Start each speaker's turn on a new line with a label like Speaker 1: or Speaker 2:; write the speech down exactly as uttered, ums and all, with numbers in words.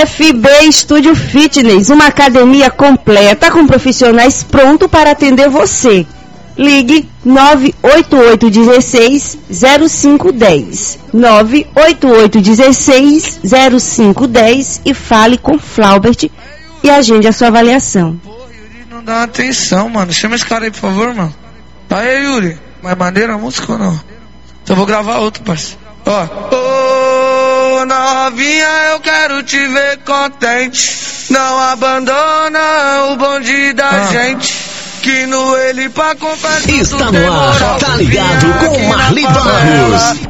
Speaker 1: F B Studio Fitness, uma academia completa com profissionais prontos para atender você. Ligue nove oito oito um seis zero cinco um zero, nove oito oito um seis zero cinco um zero e fale com Flaubert e agende a sua avaliação.
Speaker 2: Pô, Yuri não dá atenção, mano. Chama esse cara aí, por favor, mano. Tá aí, Yuri. Mais maneira a música ou não? Então eu vou gravar outro, parceiro. Ó. Ô, novinha, eu quero te ver contente. Não abandona o bonde da ah. gente. Que no ele pra comprar.
Speaker 3: Está no ar, tá ligado com Marli Barros.